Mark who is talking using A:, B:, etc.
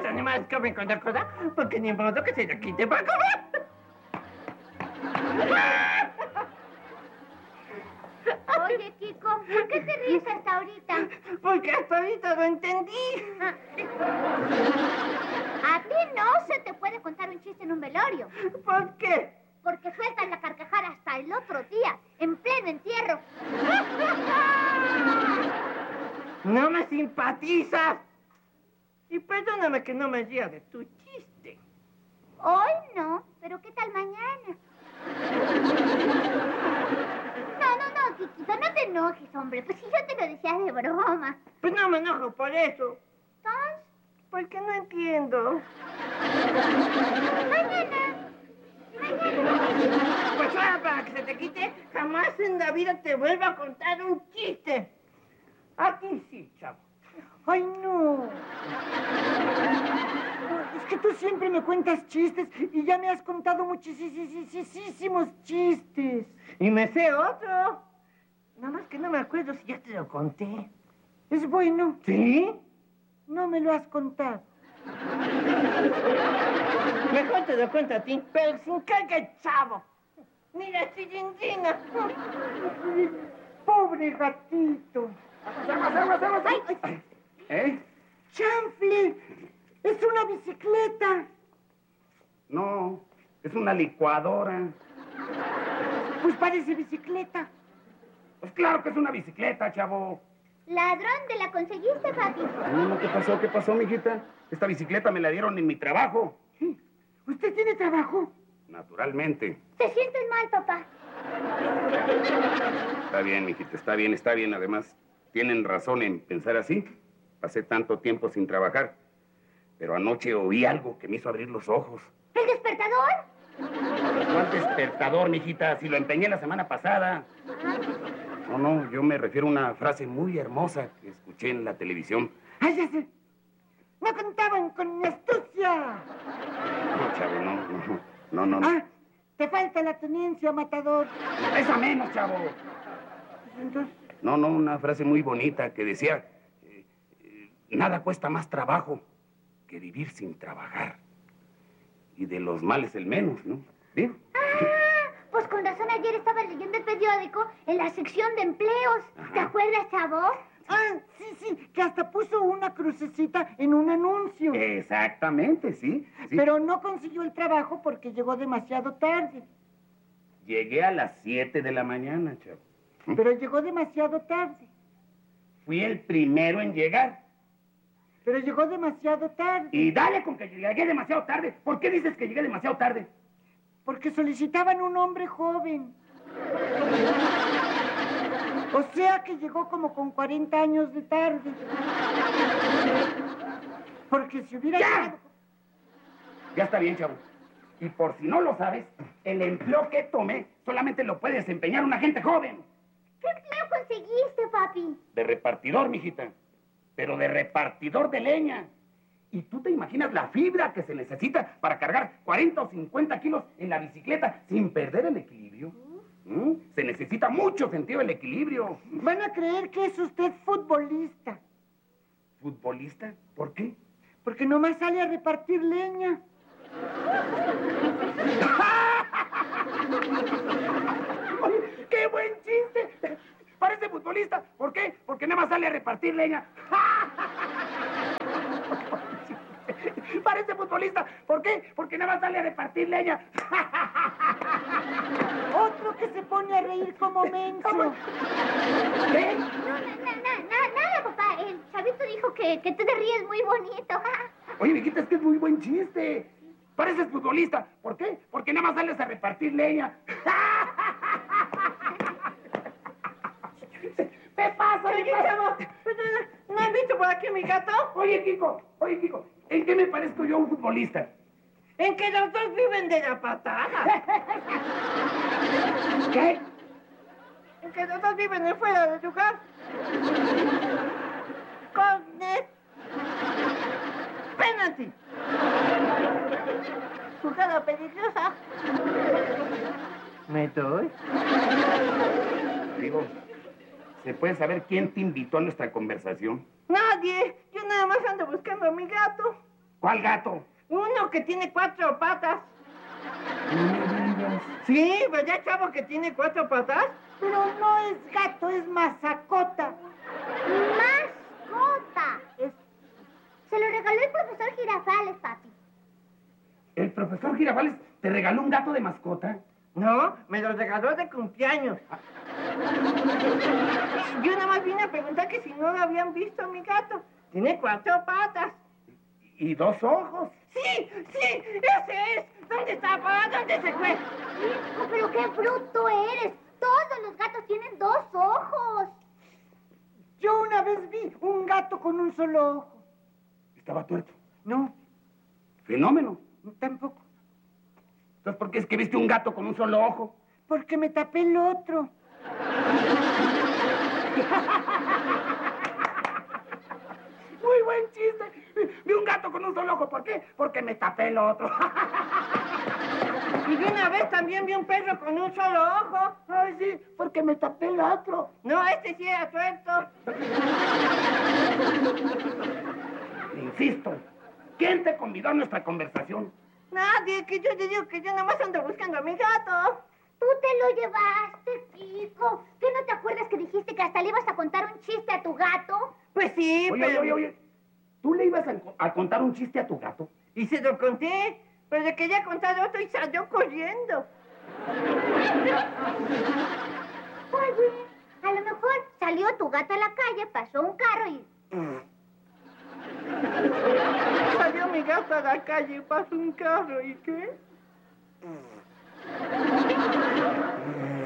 A: animales comen con la cola, porque ni modo que se la quite para comer.
B: Oye, Kiko, ¿por qué te ríes hasta ahorita?
A: Porque hasta ahorita lo entendí.
B: A ti no se te puede contar un chiste en un velorio.
A: ¿Por qué?
B: Porque sueltan la carcajada hasta el otro día, en pleno entierro.
A: No me simpatizas. Y perdóname que no me ría de tu chiste.
B: Hoy no, pero ¿qué tal mañana? No, Kikito, no te enojes, hombre. Pues si yo te lo decía de broma.
A: Pues no me enojo por eso.
B: ¿Entonces?
A: Porque no entiendo.
B: Mañana.
A: Pues ahora, para que se te quite, jamás en la vida te vuelvo a contar un chiste. A ti sí, chavo.
C: ¡Ay, no! Es que tú siempre me cuentas chistes y ya me has contado muchísimos chistes.
A: Y me sé otro. Nada más que no me acuerdo si ya te lo conté.
C: ¿Es bueno?
A: ¿Sí?
C: No me lo has contado.
A: Mejor te lo cuento a ti, pero sin carga, chavo. Ni la chilindrina.
C: Pobre gatito.
D: ¡Aguas!
C: Ay.
D: ¿Eh?
C: ¡Chanfle! ¡Es una bicicleta!
D: No, es una licuadora.
C: Pues parece bicicleta.
D: Pues claro que es una bicicleta, chavo.
B: Ladrón, ¿te la conseguiste, papi?
D: No, ¿qué pasó, mijita? Esta bicicleta me la dieron en mi trabajo.
C: ¿Usted tiene trabajo?
D: Naturalmente.
B: ¿Te sientes mal, papá?
D: Está bien, mijita, está bien. Además, tienen razón en pensar así. Pasé tanto tiempo sin trabajar. Pero anoche oí algo que me hizo abrir los ojos.
B: ¿El despertador?
D: ¿Cuál despertador, mijita? Si lo empeñé la semana pasada. No, yo me refiero a una frase muy hermosa que escuché en la televisión.
C: ¡Ay, ya sé! ¡No contaban con mi astucia!
D: No, chavo, no.
C: Ah, te falta la tenencia, matador.
D: ¡Esa menos, chavo!
C: Entonces,
D: No, una frase muy bonita que decía... nada cuesta más trabajo que vivir sin trabajar. Y de los males el menos, ¿no? ¿Digo?
B: Pues con razón ayer estaba leyendo el periódico en la sección de empleos.
D: Ajá.
B: ¿Te acuerdas, chavo?
C: Sí, que hasta puso una crucecita en un anuncio.
D: Exactamente, sí.
C: Pero no consiguió el trabajo porque llegó demasiado tarde.
D: Llegué a las 7 de la mañana, chavo.
C: Pero llegó demasiado tarde.
D: Fui el primero en llegar.
C: Pero llegó demasiado tarde.
D: Y dale con que llegué demasiado tarde. ¿Por qué dices que llegué demasiado tarde?
C: Porque solicitaban un hombre joven. O sea que llegó como con 40 años de tarde. Porque si hubiera llegado...
D: Ya está bien, chavo. Y por si no lo sabes, el empleo que tomé solamente lo puede desempeñar una gente joven.
B: ¿Qué empleo conseguiste, papi?
D: De repartidor, mijita. Pero de repartidor de leña. ¿Y tú te imaginas la fibra que se necesita para cargar 40 o 50 kilos en la bicicleta sin perder el equilibrio? Se necesita mucho sentido del equilibrio.
C: Van a creer que es usted futbolista.
D: ¿Futbolista? ¿Por qué?
C: Porque nomás sale a repartir leña.
D: Oye, ¡qué buen chiste! Parece futbolista. ¿Por qué? Porque nada más sale a repartir leña. Parece futbolista. ¿Por qué? Porque nada más sale a repartir leña.
C: Otro que se pone a reír como menso.
D: ¿Qué?
B: Nada, papá. El chavito dijo que tú te ríes muy bonito.
D: Oye, mijita, es que es muy buen chiste. Pareces futbolista. ¿Por qué? Porque nada más sales a repartir leña. ¿Qué pasa?
A: Oye, chavo, ¿no han visto por aquí mi gato?
D: Oye, Kiko, ¿en qué me parezco yo a un futbolista?
A: En que los dos viven de la patada.
D: ¿Qué?
A: En que los dos viven en fuera de lugar. Cornet. Penalti. Jugada peligrosa. ¿Me doy?
D: Digo, ¿se puede saber quién te invitó a nuestra conversación?
A: Nadie. Yo nada más ando buscando a mi gato.
D: ¿Cuál gato?
A: Uno que tiene 4 patas.
D: No me digas.
A: Sí, ¿verdad, chavo, que tiene 4 patas?
C: Pero no es gato, es mascota.
B: ¡Mascota! Se lo regaló el profesor Girafales, papi.
D: ¿El profesor Girafales te regaló un gato de mascota?
A: No, me lo regaló de cumpleaños. Yo nada más vine a preguntar que si no lo habían visto a mi gato. Tiene 4 patas.
D: Y 2 ojos.
A: ¡Sí! ¡Sí! ¡Ese es! ¿Dónde estaba? ¿Dónde se fue?
B: Hijo, pero qué bruto eres. Todos los gatos tienen 2 ojos.
C: Yo una vez vi un gato con un solo ojo.
D: Estaba tuerto.
C: No,
D: Fenómeno.
C: tampoco.
D: Entonces, ¿por qué es que viste un gato con un solo ojo?
C: Porque me tapé el otro.
D: Muy buen chiste. Vi un gato con un solo ojo. ¿Por qué? Porque me tapé el otro.
A: Y de una vez también vi un perro con un solo ojo.
C: Ay, sí, porque me tapé el otro.
A: No, este sí era tuerto.
D: Insisto, ¿quién te convidó a nuestra conversación?
A: Nadie, que yo te digo que yo nada más ando buscando a mi gato.
B: Tú te lo llevaste, chico. ¿Qué no te acuerdas que dijiste que hasta le ibas a contar un chiste a tu gato?
A: Pues sí, pero...
D: Oye. ¿Tú le ibas a contar un chiste a tu gato?
A: Y se lo conté, pero le quería contar otro y salió corriendo.
B: Oye, a lo mejor salió tu gato a la calle, pasó un carro y...
A: Salió mi gato a la calle y pasó un carro, ¿y qué?